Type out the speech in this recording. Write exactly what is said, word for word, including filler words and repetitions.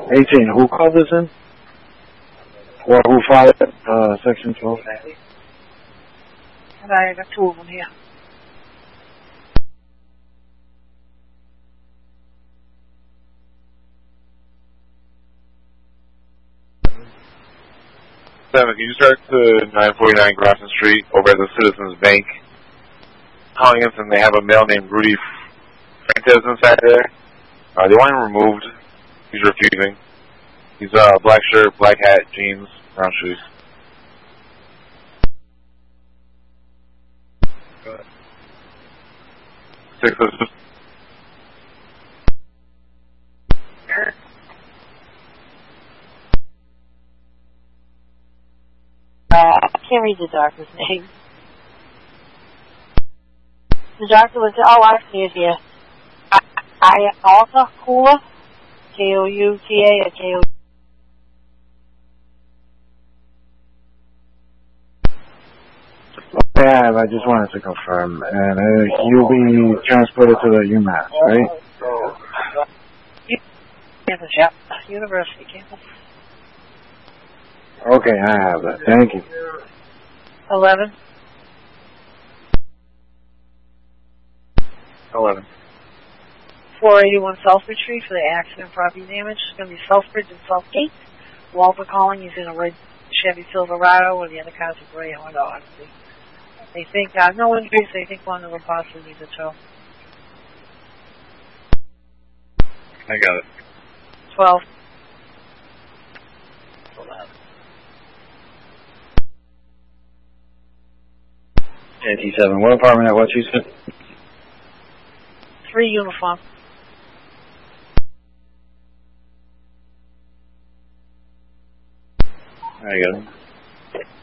eighteen, who called this in? Or who filed uh, section twelve? I got two of them here. Seven, can you start to nine forty-nine Grafton Street over at the Citizens Bank? Calling in, and they have a male named Rudy Fuentes inside there. Uh, they want him removed. He's refusing. He's a uh, black shirt, black hat, jeans, brown shoes. Go ahead. Six, six, Uh, I can't read the doctor's name. The doctor was, oh, I see it here. I, I, Alta Kula? K O U T A or K O U? Okay, I have. I just wanted to confirm. And uh, you'll be transported to the UMass, right? Campus, yep. University campus. Okay, I have that. Thank you. Eleven. eleven. four eighty-one Southbridge Street for the accident property damage. It's going to be Southbridge and Southgate. Walter calling. He's in a red Chevy Silverado, and the other car's a gray Honda Odyssey. They think, uh, no injuries, they think one of them possibly needs a tow. I got it. twelve. T seven, what apartment at what you said? Three uniform. I got it.